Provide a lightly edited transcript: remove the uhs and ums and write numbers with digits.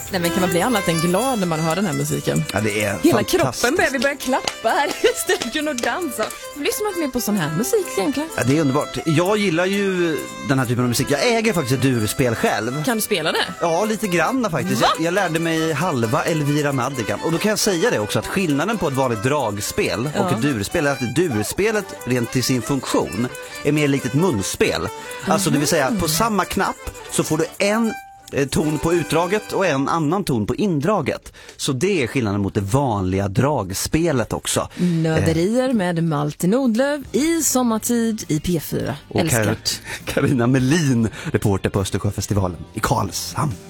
Nej, men kan man bli annat än glad när man hör den här musiken? Ja, det är hela fantastiskt. kroppen börjar, vi börjar klappa här i studion och dansa. Vi lyssnar inte mer på sån här musik egentligen. Ja, det är underbart. Jag gillar ju den här typen av musik. Jag äger faktiskt ett durspel själv. Kan du spela det? Ja, lite grann faktiskt. Jag lärde mig halva Elvira Madigan. Och då kan jag säga det också, att skillnaden på ett vanligt dragspel och ett durspel är att durspelet rent till sin funktion är mer likt ett munspel. Alltså det vill säga, på samma knapp så får du en ton på utdraget och en annan ton på indraget. Så det är skillnaden mot det vanliga dragsspelet också. Nörderier med Malte Nordlöf i sommartid i P4. Och Carina Melin, reporter på Östersjöfestivalen i Karlshamn.